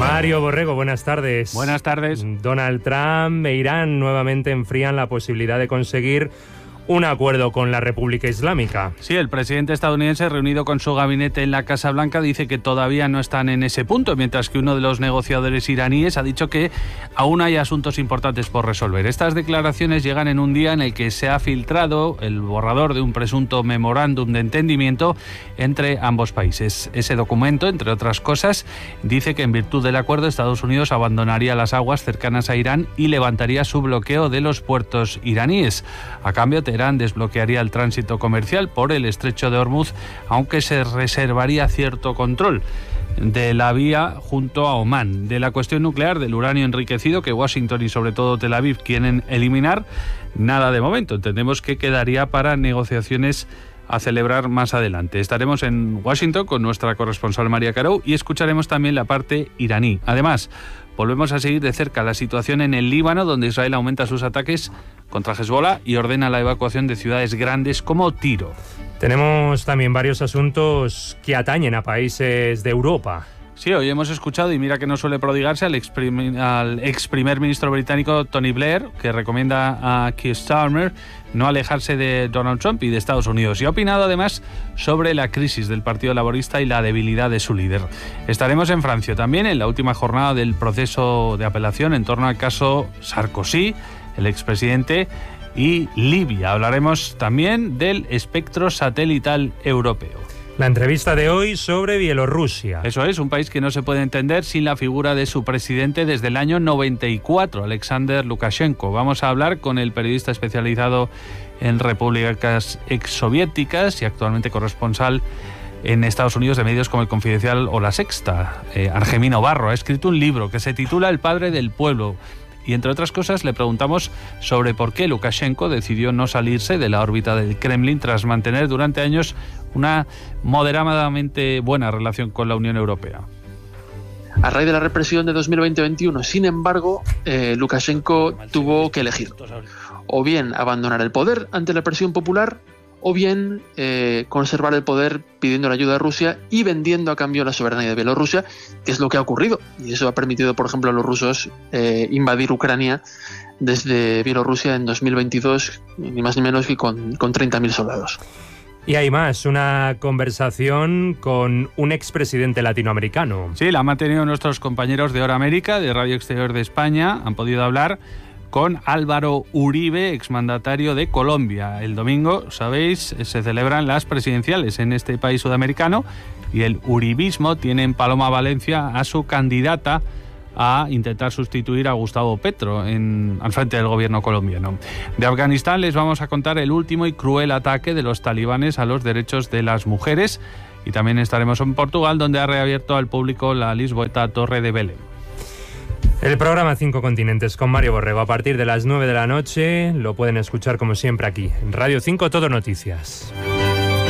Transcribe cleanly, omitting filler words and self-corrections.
Mario Borrego, buenas tardes. Buenas tardes. Donald Trump e Irán nuevamente enfrían la posibilidad de conseguir un acuerdo con la República Islámica. Sí, el presidente estadounidense, reunido con su gabinete en la Casa Blanca, dice que todavía no están en ese punto, mientras que uno de los negociadores iraníes ha dicho que aún hay asuntos importantes por resolver. Estas declaraciones llegan en un día en el que se ha filtrado el borrador de un presunto memorándum de entendimiento entre ambos países. Ese documento, entre otras cosas, dice que en virtud del acuerdo Estados Unidos abandonaría las aguas cercanas a Irán y levantaría su bloqueo de los puertos iraníes. A cambio, Teherán desbloquearía el tránsito comercial por el estrecho de Hormuz, aunque se reservaría cierto control de la vía junto a Omán. De la cuestión nuclear del uranio enriquecido, que Washington y sobre todo Tel Aviv quieren eliminar, nada de momento. Entendemos que quedaría para negociaciones a celebrar más adelante. Estaremos en Washington con nuestra corresponsal María Carou y escucharemos también la parte iraní. Además, volvemos a seguir de cerca la situación en el Líbano, donde Israel aumenta sus ataques contra Hezbollah y ordena la evacuación de ciudades grandes como Tiro. Tenemos también varios asuntos que atañen a países de Europa. Sí, hoy hemos escuchado, y mira que no suele prodigarse, al ex primer ministro británico Tony Blair, que recomienda a Keir Starmer no alejarse de Donald Trump y de Estados Unidos. Y ha opinado además sobre la crisis del Partido Laborista y la debilidad de su líder. Estaremos en Francia también en la última jornada del proceso de apelación en torno al caso Sarkozy, el expresidente, y Libia. Hablaremos también del espectro satelital europeo. La entrevista de hoy sobre Bielorrusia. Eso es, un país que no se puede entender sin la figura de su presidente desde el año 94, Alexander Lukashenko. Vamos a hablar con el periodista especializado en repúblicas exsoviéticas y actualmente corresponsal en Estados Unidos de medios como El Confidencial o La Sexta. Argemino Barro ha escrito un libro que se titula El padre del pueblo. Y entre otras cosas le preguntamos sobre por qué Lukashenko decidió no salirse de la órbita del Kremlin tras mantener durante años una moderadamente buena relación con la Unión Europea. A raíz de la represión de 2020-21, sin embargo, Lukashenko tuvo que elegir o bien abandonar el poder ante la presión popular o bien conservar el poder pidiendo la ayuda de Rusia y vendiendo a cambio la soberanía de Bielorrusia, que es lo que ha ocurrido. Y eso ha permitido, por ejemplo, a los rusos invadir Ucrania desde Bielorrusia en 2022, ni más ni menos que con 30.000 soldados. Y hay más, una conversación con un expresidente latinoamericano. Sí, la han mantenido nuestros compañeros de Hora América, de Radio Exterior de España. Han podido hablar con Álvaro Uribe, exmandatario de Colombia. El domingo, sabéis, se celebran las presidenciales en este país sudamericano y el uribismo tiene en Paloma Valencia a su candidata a intentar sustituir a Gustavo Petro al frente del gobierno colombiano. De Afganistán les vamos a contar el último y cruel ataque de los talibanes a los derechos de las mujeres, y también estaremos en Portugal, donde ha reabierto al público la lisboeta Torre de Belém. El programa 5 Continentes con Mario Borrego a partir de las 9 de la noche lo pueden escuchar como siempre aquí en Radio 5 Todo Noticias.